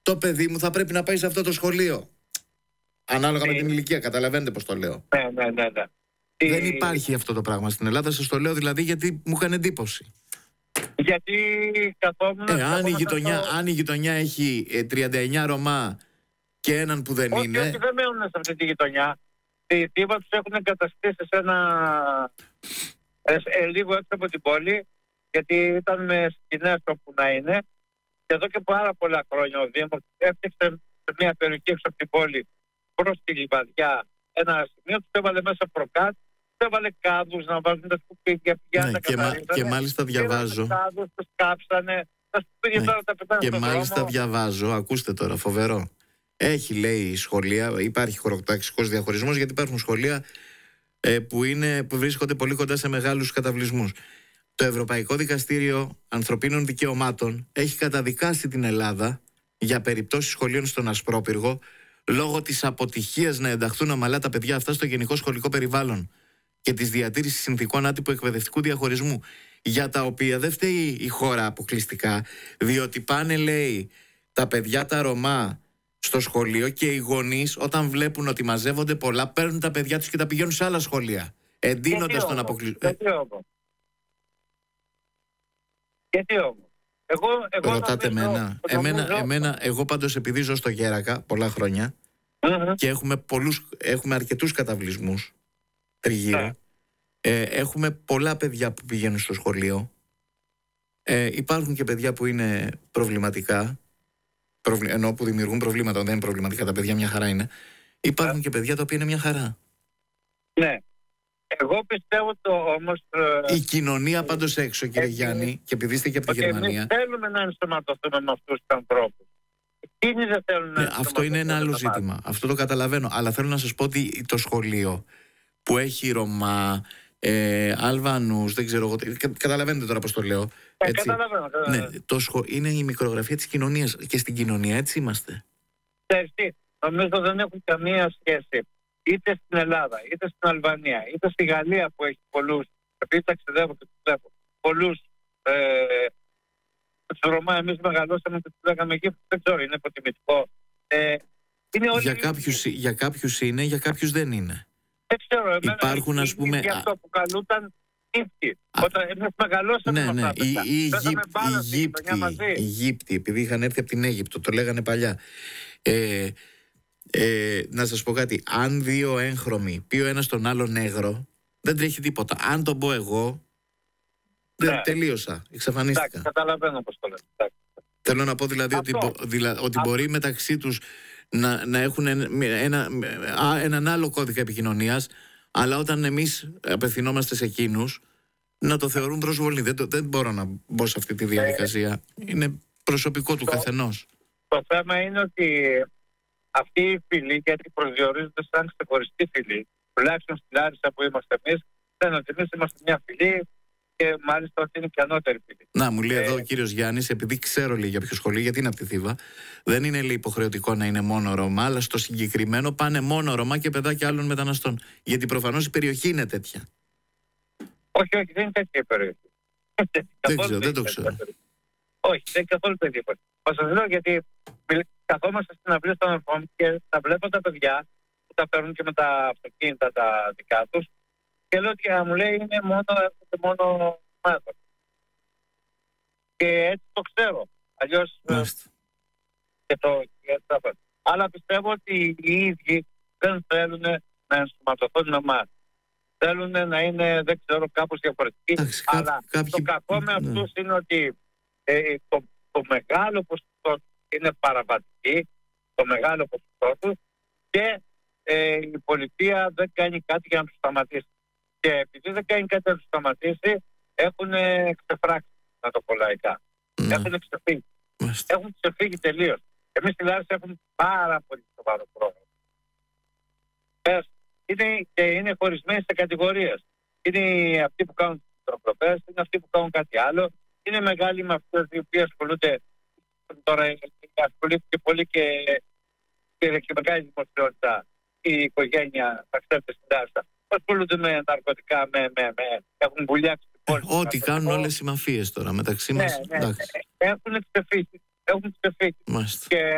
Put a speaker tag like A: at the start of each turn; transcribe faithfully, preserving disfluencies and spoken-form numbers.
A: το παιδί μου θα πρέπει να πάει σε αυτό το σχολείο. Ανάλογα με την ηλικία, καταλαβαίνετε πώς το λέω.
B: Ναι, ναι, ναι, ναι.
A: Δεν υπάρχει αυτό το πράγμα στην Ελλάδα, σας το λέω δηλαδή γιατί μου είχαν εντύπωση.
B: Γιατί καθόμουν...
A: Ε, αν, η γειτονιά, το... αν η γειτονιά έχει ε, τριάντα εννιά Ρωμά και έναν που δεν
B: όχι,
A: είναι...
B: Όχι, δεν μένουν σε αυτή τη γειτονιά. Τη Θήβα τους έχουν εγκαταστήσει σε ένα... Ε, ε, λίγο έξω από την πόλη, γιατί ήταν με σκηνές όπου να είναι. Και εδώ και πάρα πολλά χρόνια ο Δήμος έφτιαξε σε μια περιοχή έξω από την πόλη προς τη Λιβαδιά ένα σημείο, τους έβαλε μέσα προκάτ, τους έβαλε κάδους να βάζουν τα σκουπίδια, πια
A: ναι,
B: τα
A: και, μα, και μάλιστα διαβάζω.
B: Κάδους, τους κάψανε, τα σκουπίδια
A: ναι,
B: τώρα τα πετάνε
A: και
B: στον
A: μάλιστα
B: δρόμο.
A: διαβάζω, ακούστε τώρα, φοβερό. Έχει, λέει, σχολεία, υπάρχει χωροταξικός διαχωρισμός, γιατί υπάρχουν σχολεία ε, που, είναι, που βρίσκονται πολύ κοντά σε μεγάλους καταβλισμούς. Το Ευρωπαϊκό Δικαστήριο Ανθρωπίνων Δικαιωμάτων έχει καταδικάσει την Ελλάδα για περιπτώσεις σχολείων στον Ασπρόπυργο λόγω της αποτυχίας να ενταχθούν ομαλά τα παιδιά αυτά στο γενικό σχολικό περιβάλλον και της διατήρησης συνθηκών άτυπου εκπαιδευτικού διαχωρισμού, για τα οποία δεν φταίει η χώρα αποκλειστικά, διότι πάνε, λέει, τα παιδιά τα Ρωμά στο σχολείο και οι γονείς, όταν βλέπουν ότι μαζεύονται πολλά, παίρνουν τα παιδιά τους και τα πηγαίνουν σε άλλα σχολεία, εντείνοντας τον αποκλεισμό.
B: Γιατί όμως. Γιατί όμως. Εγώ, εγώ
A: ρωτάτε
B: νομίζω,
A: εμένα. Εμένα, εμένα. Εγώ πάντως, επειδή ζω στο Γέρακα πολλά χρόνια
B: mm-hmm.
A: και έχουμε, πολλούς, έχουμε αρκετούς καταβλισμούς τριγύρω, yeah. ε, έχουμε πολλά παιδιά που πηγαίνουν στο σχολείο, ε, υπάρχουν και παιδιά που είναι προβληματικά, προβλη, ενώ που δημιουργούν προβλήματα, δεν είναι προβληματικά τα παιδιά, μια χαρά είναι. Υπάρχουν yeah. και παιδιά τα οποία είναι μια χαρά.
B: Ναι. Εγώ πιστεύω το όμως...
A: Η κοινωνία πάντως έξω, κύριε ε, Γιάννη, και επειδή είστε και από τη Γερμανία...
B: Εμείς θέλουμε να ενσωματωθούμε με αυτούς τους ανθρώπους. Εκείνοι δεν θέλουν να
A: ναι, αυτό είναι ένα άλλο ζήτημα. Αυτό το καταλαβαίνω. Αλλά θέλω να σας πω ότι το σχολείο που έχει Ρωμά, ε, Αλβανούς, δεν ξέρω εγώ... Καταλαβαίνετε τώρα πώς το λέω.
B: Ε, καταλαβαίνω. καταλαβαίνω.
A: Ναι, το σχο... είναι η μικρογραφία της κοινωνίας. Και στην κοινωνία έτσι είμαστε.
B: Ξέρεις τι, νομίζω δεν έχουν καμία σχέση. Είτε στην Ελλάδα, είτε στην Αλβανία, είτε στη Γαλλία που έχει πολλούς, επειδή ταξιδεύω και τους βλέπω, πολλούς ε, τους Ρωμά, εμείς μεγαλώσαμε και τους λέγαμε εκεί, δεν ξέρω, είναι υποτιμητικό. Ε, είναι όλοι
A: για, κάποιους, για κάποιους είναι, για κάποιους δεν είναι.
B: Δεν ξέρω, εμένα
A: υπάρχουν, ας πούμε,
B: για αυτό που καλούταν ύπτη. Όταν εμείς μεγαλώσαμε
A: ναι,
B: με
A: ναι,
B: αυτά.
A: Οι, οι, Αιγύπτιοι, οι Αιγύπτιοι, επειδή είχαν έρθει από την Αίγυπτο, το λέγανε παλιά. Ε, Ε, να σας πω κάτι, αν δύο έγχρωμοι πει ο ένας τον άλλο νέγρο, δεν τρέχει τίποτα. Αν τον πω εγώ, δεν ναι. τελείωσα, εξαφανίστηκα.
B: Εντάξει, καταλαβαίνω πώς το λέτε.
A: Θέλω να πω δηλαδή ότι, δηλα, ότι μπορεί μεταξύ τους να, να έχουν ένα, ένα, έναν άλλο κώδικα επικοινωνίας, αλλά όταν εμείς απευθυνόμαστε σε εκείνους, να το θεωρούν προσβολή. Δεν, δεν μπορώ να μπω σε αυτή τη διαδικασία. Είναι προσωπικό του
B: το,
A: καθενός.
B: Το θέμα είναι ότι αυτή η φυλή, γιατί προσδιορίζεται σαν ξεχωριστή φυλή, τουλάχιστον στη Λάρισα που είμαστε εμείς, δεν ότι εμείς είμαστε μια φυλή και μάλιστα ότι είναι και ανώτερη φυλή.
A: Να, μου λέει
B: ε,
A: εδώ ο κύριος Γιάννης, επειδή ξέρω λέει για ποιο σχολείο, γιατί είναι από τη Θήβα, δεν είναι λέει υποχρεωτικό να είναι μόνο Ρωμά, αλλά στο συγκεκριμένο πάνε μόνο Ρωμά και παιδάκια άλλων μεταναστών. Γιατί προφανώς η περιοχή είναι τέτοια.
B: Όχι, όχι, δεν είναι τέτοια η περιοχή.
A: Δεν ξέρω, δεν το ξέρω.
B: Όχι, δεν είναι καθόλου τέτοια η περιοχή. Μα σας λέω γιατί καθόμαστε στην αυλή των ερχών και τα βλέπω τα παιδιά που τα παίρνουν και με τα αυτοκίνητα τα δικά τους και λέω ότι μου λέει είναι μόνο, μόνο μάθος. Και έτσι το ξέρω. Αλλιώς και το και αλλά πιστεύω ότι οι ίδιοι δεν θέλουν να ενσωματωθούν με εμάς. Θέλουν να είναι, δεν ξέρω, κάπως διαφορετικοί.
A: Άξι,
B: αλλά
A: κάποιοι...
B: το κακό με αυτούς
A: ναι.
B: είναι ότι ε, το, το μεγάλο ποσοστό είναι παραβατική, το μεγάλο ποσοστό του και ε, η πολιτεία δεν κάνει κάτι για να τους σταματήσει. Και επειδή δεν κάνει κάτι να τους σταματήσει, έχουν ξεφράξει, να το πω λαϊκά. Mm. Έχουν ξεφύγει. Mm. Έχουν ξεφύγει τελείως. Εμείς στη Λάρισα έχουμε πάρα πολύ σοβαρό πρόβλημα. Είναι, και είναι χωρισμένοι σε κατηγορίες. Είναι αυτοί που κάνουν τις τροπλοπές, είναι αυτοί που κάνουν κάτι άλλο. Είναι μεγάλοι με αυτές οι οποίοι ασχολούνται. Τώρα ασχολήθηκε πολύ και, και, και μεγάλη δημοσιότητα η οικογένεια, τα ξέρετε στην Λάρισα. Ασχολούνται με ναρκωτικά, με, με, με, έχουν βουλιάξει την πόλη.
A: Ε, ό,τι κάνουν όλες οι μαφίες τώρα μεταξύ
B: ναι,
A: μας.
B: Ναι, ναι, έχουν ξεφύγει. Έχουν ξεφύγει.
A: Μάλιστα.
B: Και